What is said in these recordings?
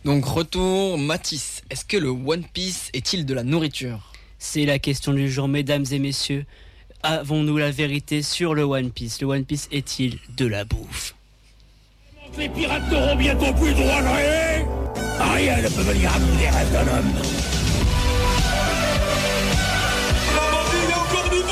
Donc retour, Mathis, est-ce que le One Piece est-il de la nourriture ? C'est la question du jour, mesdames et messieurs. Avons-nous la vérité sur le One Piece ? Le One Piece est-il de la bouffe ? Les pirates n'auront bientôt plus le droit de rêver. Rien ne peut venir à bout des rêves d'un homme. La bandit, il y a encore du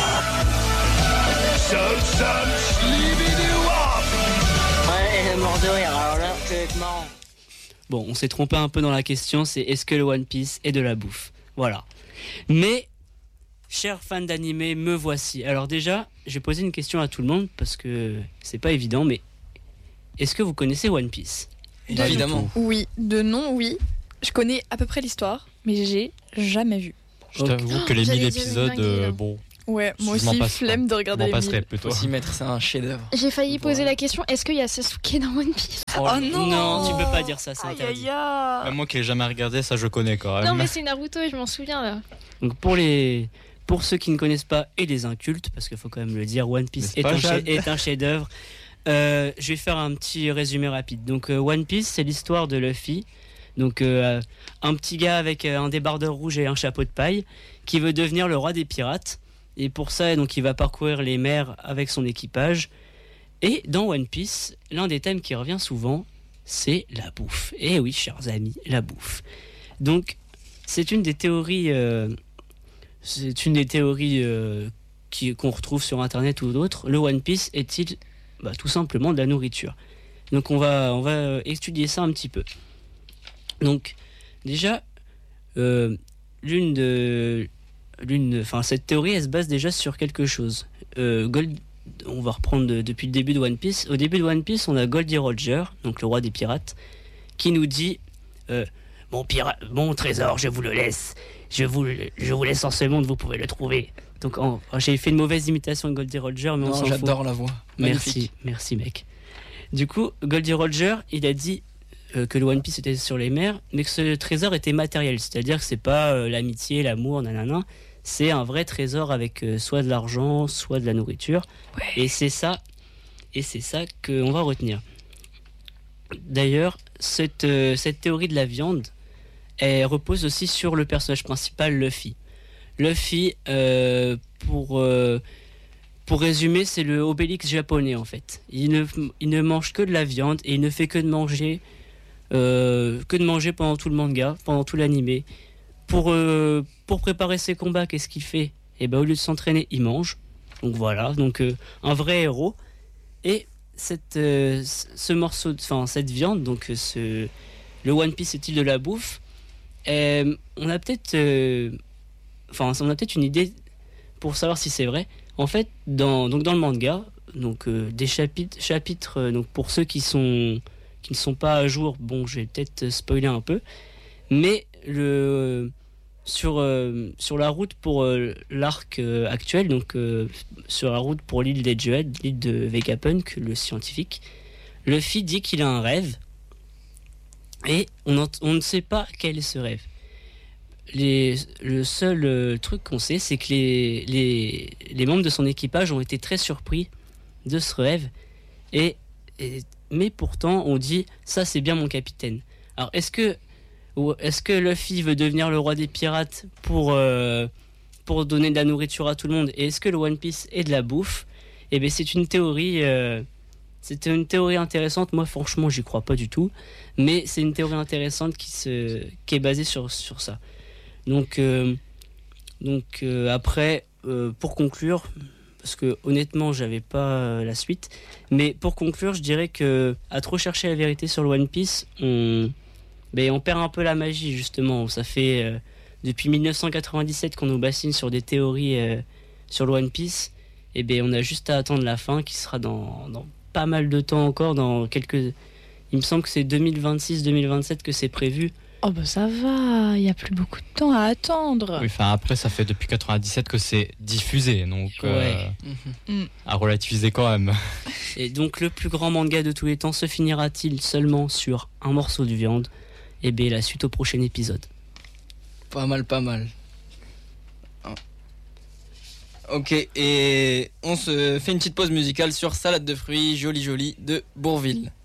monde. Ouais, mort de rire, alors là, c'est marrant. Bon, on s'est trompé un peu dans la question, c'est est-ce que le One Piece est de la bouffe ? Voilà. Mais, chers fans d'anime, me voici. Alors déjà, je vais poser une question à tout le monde, parce que c'est pas évident, mais est-ce que vous connaissez One Piece ? Évidemment. Oui, de nom, oui. Je connais à peu près l'histoire, mais j'ai jamais vu. Je t'avoue que les 1000 épisodes, bon. Ouais, moi je m'en aussi, passe flemme de regarder les 1000. plutôt. Faut s'y mettre, c'est un chef-d'œuvre. J'ai failli poser la question, est-ce qu'il y a Sasuke dans One Piece ? Oh non. Non, tu peux pas dire ça, c'est Aïe, interdit. aïe, aïe. Même moi qui l'ai jamais regardé, ça je connais quand même. Non mais c'est Naruto, je m'en souviens là. Donc pour ceux qui ne connaissent pas et les incultes, parce qu'il faut quand même le dire, One Piece est un chef-d'œuvre. Je vais faire un petit résumé rapide. Donc One Piece, c'est l'histoire de Luffy. Donc un petit gars avec un débardeur rouge et un chapeau de paille qui veut devenir le roi des pirates. Et pour ça, donc, il va parcourir les mers avec son équipage. Et dans One Piece, l'un des thèmes qui revient souvent, c'est la bouffe. Et oui, chers amis, la bouffe. Donc, c'est une des théories, qu'on retrouve sur Internet ou d'autres. Le One Piece est-il tout simplement de la nourriture ? Donc, on va étudier ça un petit peu. Donc, déjà, cette théorie, elle se base déjà sur quelque chose. On va reprendre depuis le début de One Piece. Au début de One Piece, on a Goldie Roger, donc le roi des pirates, qui nous dit mon trésor, je vous le laisse. Je vous laisse en ce monde, vous pouvez le trouver. Donc, j'ai fait une mauvaise imitation de Goldie Roger, mais on s'en fout. J'adore la voix. Magnifique. Merci mec. Du coup, Goldie Roger, il a dit que le One Piece était sur les mers, mais que ce trésor était matériel, c'est-à-dire que c'est pas l'amitié, l'amour, nanana. C'est un vrai trésor avec soit de l'argent, soit de la nourriture. Ouais. Et c'est ça qu'on va retenir. D'ailleurs, cette théorie de la viande, elle repose aussi sur le personnage principal, Luffy. Luffy, pour résumer, c'est le Obélix japonais en fait. Il ne mange que de la viande et il ne fait que de manger pendant tout le manga, pendant tout l'animé. Pour préparer ses combats, qu'est-ce qu'il fait ? Et au lieu de s'entraîner, il mange. Donc voilà, un vrai héros. Et cette viande, le One Piece est-il de la bouffe ? On a peut-être une idée pour savoir si c'est vrai. En fait, dans le manga, des chapitres, pour ceux qui ne sont pas à jour, bon, je vais peut-être spoiler un peu, mais sur la route pour l'arc actuel, sur la route pour l'île d'Edgehead, l'île de Vegapunk, le scientifique, Luffy dit qu'il a un rêve et on ne sait pas quel est ce rêve. Le seul truc qu'on sait, c'est que les membres de son équipage ont été très surpris de ce rêve mais pourtant on dit ça c'est bien mon capitaine. Alors est-ce que Luffy veut devenir le roi des pirates pour donner de la nourriture à tout le monde, et est-ce que le One Piece est de la bouffe ? C'est une théorie intéressante. Moi franchement j'y crois pas du tout, mais c'est une théorie intéressante qui est basée sur ça. Donc après, pour conclure, parce que honnêtement j'avais pas la suite, mais pour conclure je dirais que à trop chercher la vérité sur le One Piece, on perd un peu la magie justement. Ça fait depuis 1997 qu'on nous bassine sur des théories sur le One Piece. On a juste à attendre la fin qui sera dans pas mal de temps encore, il me semble que c'est 2026-2027 que c'est prévu. Oh ça va, il n'y a plus beaucoup de temps à attendre. Oui, après ça fait depuis 97 que c'est diffusé, donc à relativiser quand même. Et donc le plus grand manga de tous les temps se finira-t-il seulement sur un morceau de viande ? La suite au prochain épisode. Pas mal. Ok, et on se fait une petite pause musicale sur Salade de fruits, Joli de Bourvil.